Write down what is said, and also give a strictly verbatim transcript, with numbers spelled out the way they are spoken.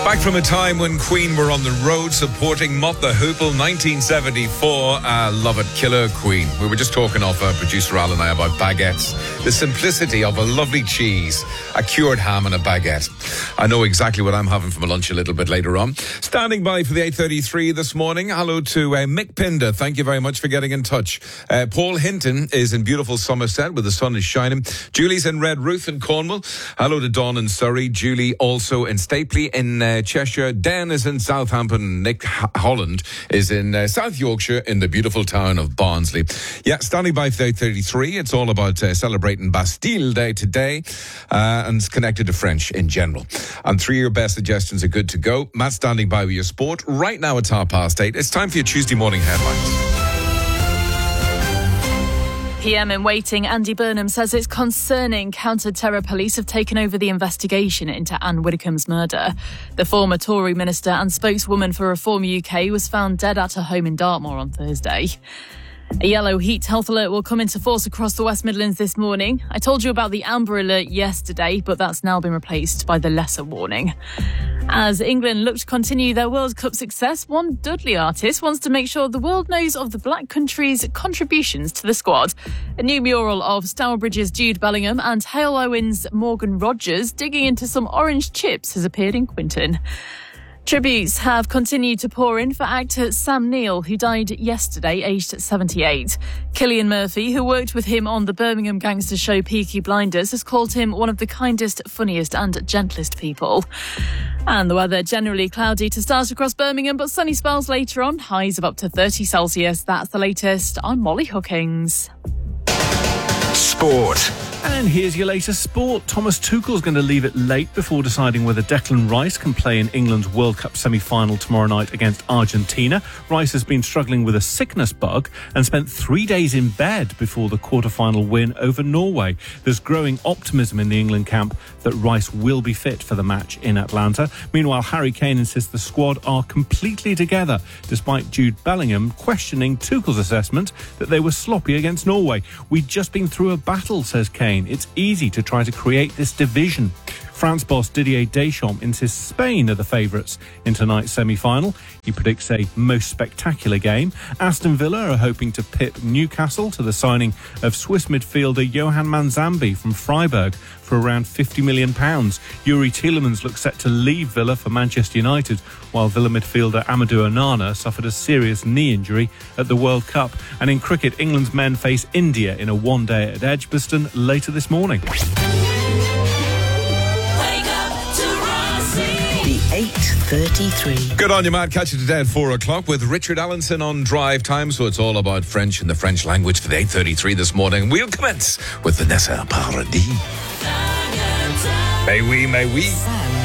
Back from a time when Queen were on the road supporting Mott the Hoople, nineteen seventy-four. Uh, love it, killer Queen. We were just talking off uh, producer Al and I about baguettes. The simplicity of a lovely cheese, a cured ham and a baguette. I know exactly what I'm having for my lunch a little bit later on. Standing by for the eight thirty-three this morning. Hello to uh, Mick Pinder. Thank you very much for getting in touch. Uh, Paul Hinton is in beautiful Somerset where the sun is shining. Julie's in Redruth in Cornwall. Hello to Dawn in Surrey. Julie also in Stapley in uh, Cheshire. Dan is in Southampton. Nick H- Holland is in uh, South Yorkshire in the beautiful town of Barnsley. Yeah, standing by for eight thirty-three. It's all about uh, celebrating Bastille Day today uh, and it's connected to French in general. And three of your best suggestions are good to go. Matt standing by with your sport. Right now it's half past eight. It's time for your Tuesday morning headlines. P M in waiting, Andy Burnham says it's concerning counter-terror police have taken over the investigation into Anne Widdecombe's murder. The former Tory minister and spokeswoman for Reform U K was found dead at her home in Dartmoor on Thursday. A yellow heat health alert will come into force across the West Midlands this morning. I told you about the amber alert yesterday, but that's now been replaced by the lesser warning. As England look to continue their World Cup success, one Dudley artist wants to make sure the world knows of the Black country's contributions to the squad. A new mural of Stourbridge's Jude Bellingham and Hale Owen's Morgan Rogers digging into some orange chips has appeared in Quinton. Tributes have continued to pour in for actor Sam Neill, who died yesterday, aged seventy-eight. Cillian Murphy, who worked with him on the Birmingham gangster show Peaky Blinders, has called him one of the kindest, funniest and gentlest people. And the weather generally cloudy to start across Birmingham, but sunny spells later on, highs of up to thirty Celsius. That's the latest. I'm Molly Hookings. Sport. And here's your latest sport. Thomas Tuchel's going to leave it late before deciding whether Declan Rice can play in England's World Cup semi-final tomorrow night against Argentina. Rice has been struggling with a sickness bug and spent three days in bed before the quarter-final win over Norway. There's growing optimism in the England camp that Rice will be fit for the match in Atlanta. Meanwhile, Harry Kane insists the squad are completely together, despite Jude Bellingham questioning Tuchel's assessment that they were sloppy against Norway. We'd just been through a battle, says Kane. It's easy to try to create this division. France boss Didier Deschamps insists Spain are the favourites in tonight's semi-final. He predicts a most spectacular game. Aston Villa are hoping to pip Newcastle to the signing of Swiss midfielder Johan Manzambi from Freiburg for around fifty million pounds. Yuri Tielemans looks set to leave Villa for Manchester United, while Villa midfielder Amadou Onana suffered a serious knee injury at the World Cup. And in cricket, England's men face India in a one-day at Edgbaston later this morning. eight thirty-three. Good on you, Matt. Catch you today at four o'clock with Richard Allenson on Drive Time. So it's all about French and the French language for the eight thirty-three this morning. We'll commence with Vanessa Paradis. May we, may we.